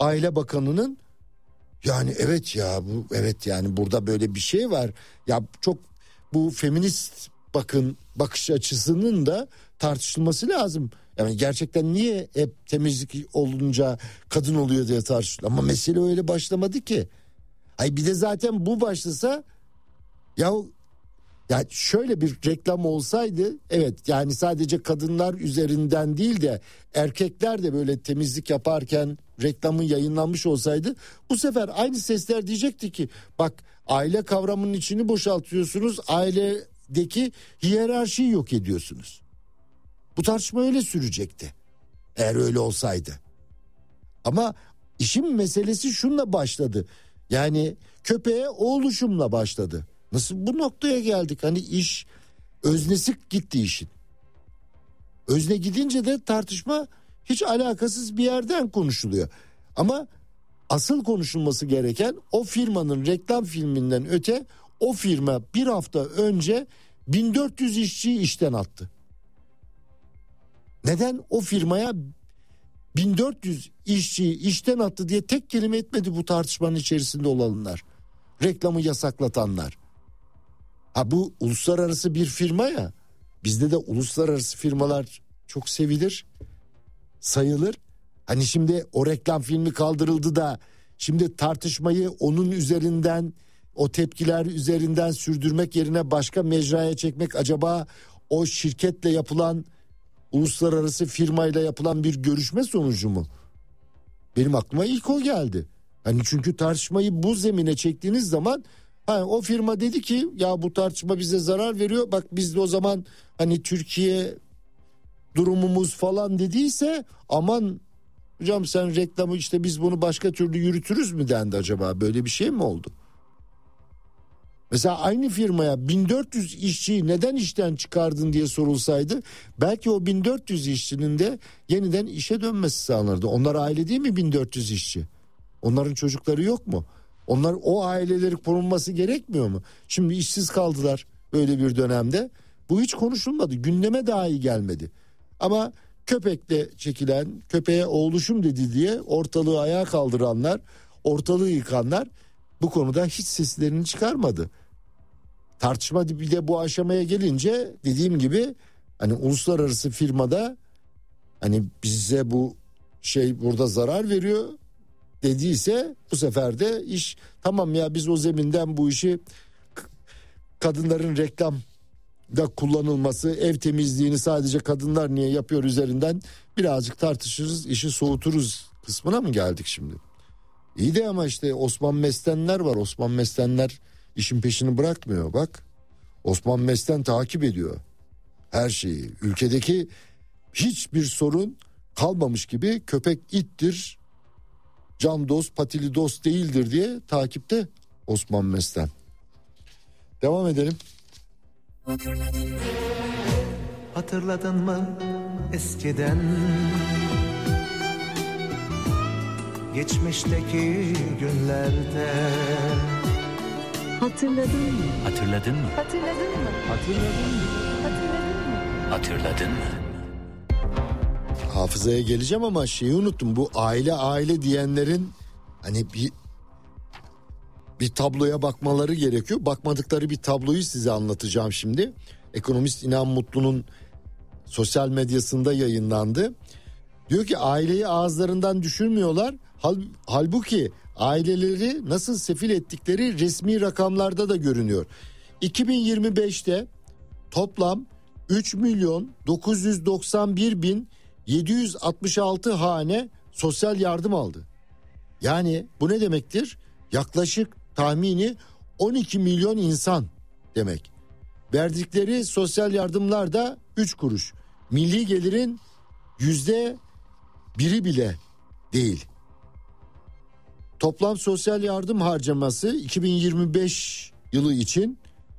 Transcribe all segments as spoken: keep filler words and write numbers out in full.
Aile Bakanı'nın yani evet ya bu evet yani burada böyle bir şey var. Ya çok bu feminist bakın bakış açısının da tartışılması lazım. Yani gerçekten niye hep temizlik olunca kadın oluyor diye tartışılıyor. Ama mesele öyle başlamadı ki. Ay bir de zaten bu başlasa ya yani şöyle bir reklam olsaydı evet yani sadece kadınlar üzerinden değil de erkekler de böyle temizlik yaparken reklamın yayınlanmış olsaydı bu sefer aynı sesler diyecekti ki bak aile kavramının içini boşaltıyorsunuz, ailedeki hiyerarşiyi yok ediyorsunuz. Bu tartışma öyle sürecekti eğer öyle olsaydı. Ama işin meselesi şunla başladı. Yani köpeğe o oluşumla başladı. Nasıl bu noktaya geldik? Hani iş öznesi gitti işin. Özne gidince de tartışma hiç alakasız bir yerden konuşuluyor. Ama asıl konuşulması gereken o firmanın reklam filminden öte o firma bir hafta önce bin dört yüz işçiyi işten attı. Neden o firmaya bin dört yüz işçiyi işten attı diye tek kelime etmedi bu tartışmanın içerisinde olanlar. Reklamı yasaklatanlar. Ha bu uluslararası bir firma ya. Bizde de uluslararası firmalar çok sevilir, sayılır. Hani şimdi o reklam filmi kaldırıldı da şimdi tartışmayı onun üzerinden, o tepkiler üzerinden sürdürmek yerine başka mecraya çekmek acaba o şirketle yapılan, uluslararası firmayla yapılan bir görüşme sonucu mu? Benim aklıma ilk o geldi. Hani çünkü tartışmayı bu zemine çektiğiniz zaman ha, o firma dedi ki ya bu tartışma bize zarar veriyor. Bak biz de o zaman hani Türkiye durumumuz falan dediyse aman hocam sen reklamı işte biz bunu başka türlü yürütürüz mü dendi acaba? Böyle bir şey mi oldu? Mesela aynı firmaya bin dört yüz işçiyi neden işten çıkardın diye sorulsaydı belki o bin dört yüz işçinin de yeniden işe dönmesi sağlanırdı. Onlar aile değil mi bin dört yüz işçi? Onların çocukları yok mu? Onlar o aileleri korunması gerekmiyor mu? Şimdi işsiz kaldılar öyle bir dönemde. Bu hiç konuşulmadı. Gündeme dahi gelmedi. Ama köpekle çekilen, köpeğe oğluşum dedi diye ortalığı ayağa kaldıranlar, ortalığı yıkanlar bu konuda hiç seslerini çıkarmadı. Tartışma bir de bu aşamaya gelince dediğim gibi hani uluslararası firmada hani bize bu şey burada zarar veriyor dediyse bu sefer de iş tamam ya biz o zeminden bu işi kadınların reklamda kullanılması, ev temizliğini sadece kadınlar niye yapıyor üzerinden birazcık tartışırız, işi soğuturuz kısmına mı geldik şimdi? İyi de ama işte Osman Mestenler var. Osman Mestenler işin peşini bırakmıyor bak. Osman Mesten takip ediyor her şeyi. Ülkedeki hiçbir sorun kalmamış gibi köpek ittir, can dost, patili dost değildir diye takipte Osman Mesten. Devam edelim. Hatırladın mı eskiden geçmişteki günlerde? Hatırladın mı? Hatırladın mı? Hatırladın mı? Hatırladın mı? Hatırladın mı? Hatırladın mı? Hafızaya geleceğim ama şeyi unuttum. Bu aile aile diyenlerin hani bir bir tabloya bakmaları gerekiyor. Bakmadıkları bir tabloyu size anlatacağım şimdi. Ekonomist İnan Mutlu'nun sosyal medyasında yayınlandı. Diyor ki aileyi ağızlarından düşürmüyorlar. Hal, halbuki aileleri nasıl sefil ettikleri resmi rakamlarda da görünüyor. iki bin yirmi beşte toplam üç milyon dokuz yüz doksan bir bin yedi yüz altmış altı hane sosyal yardım aldı. Yani bu ne demektir? Yaklaşık tahmini on iki milyon insan demek. Verdikleri sosyal yardımlar da üç kuruş. Milli gelirin yüzde biri bile değil. Toplam sosyal yardım harcaması iki bin yirmi beş yılı için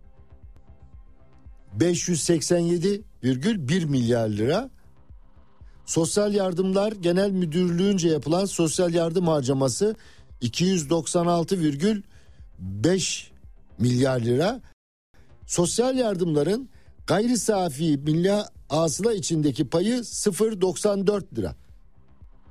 beş yüz seksen yedi virgül bir milyar lira. Sosyal Yardımlar Genel Müdürlüğü'nce yapılan sosyal yardım harcaması iki yüz doksan altı virgül beş milyar lira. Sosyal yardımların gayri safi milli hasıla içindeki payı sıfır virgül doksan dört lira.